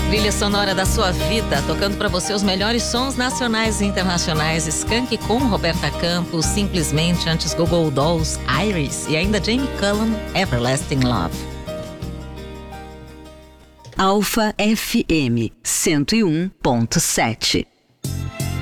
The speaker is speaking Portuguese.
Trilha sonora da sua vida, tocando pra você os melhores sons nacionais e internacionais. Skank com Roberta Campos, Simplesmente, antes Gogol Dolls, Iris e ainda Jamie Cullum, Everlasting Love. Alfa FM 101.7